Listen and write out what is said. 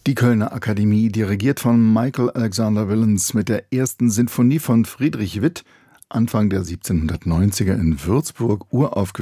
Die Kölner Akademie, dirigiert von Michael Alexander Willens mit der ersten Sinfonie von Friedrich Witt, Anfang der 1790er in Würzburg uraufgeführt